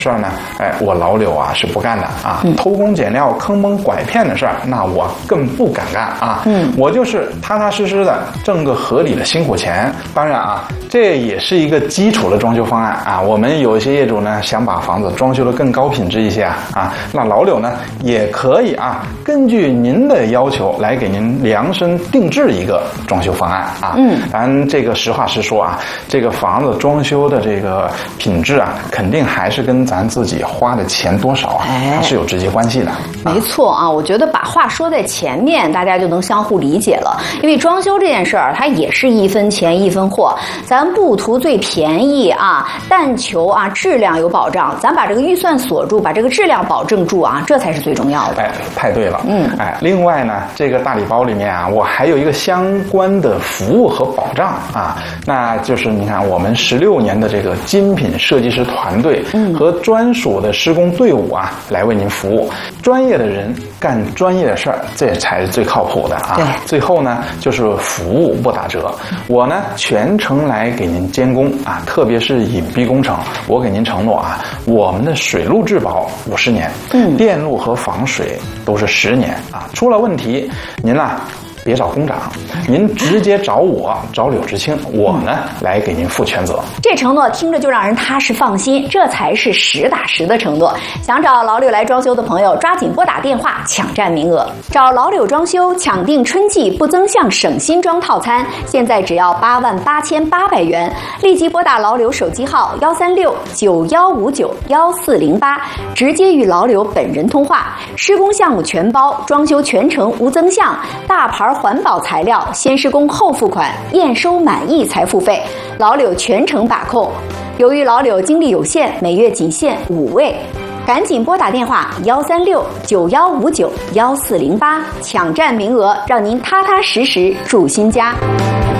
事儿呢，我老柳啊是不干的啊，偷工减料、坑蒙拐骗的事儿，那我更不敢干啊。我就是踏踏实实的挣个合理的辛苦钱。当然啊，这也是一个基础的装修方案啊。我们有一些业主呢想把房子装修的更高品质一些啊，那老柳呢也可以啊，根据您的要求来给您量身定制一个装修方案啊。当然这个实话实说啊，这个房子装修的这个品质啊，肯定还是跟咱自己花的钱多少啊，它是有直接关系的。 没错啊，我觉得把话说在前面，大家就能相互理解了。因为装修这件事儿，它也是一分钱一分货，咱不图最便宜啊，但求啊质量有保障。咱把这个预算锁住，把这个质量保证住啊，这才是最重要的。 太对了。另外呢，这个大礼包里面啊，我还有一个相关的服务和保障啊，那就是你看我们16年的这个精品设计师团队和专属的施工队伍啊，来为您服务。专业的人干专业的事儿，这才是最靠谱的啊。最后呢，就是服务不打折，我呢全程来给您监工啊，特别是隐蔽工程，我给您承诺啊，我们的水路质保50年，电路和防水都是10年啊，出了问题您啊别找工长，您直接找我，找柳志清，我呢来给您负全责。 这承诺听着就让人踏实放心，这才是实打实的承诺。想找老柳来装修的朋友，抓紧拨打电话抢占名额。找老柳装修抢定春季不增项省新装套餐，现在只要88800元，立即拨打老柳手机号13691591408，直接与老柳本人通话。施工项目全包，装修全程无增项，大牌环保材料，先施工后付款，验收满意才付费，老柳全程把控。由于老柳精力有限，每月仅限5位，赶紧拨打电话13691591408，抢占名额，让您踏踏实实住新家。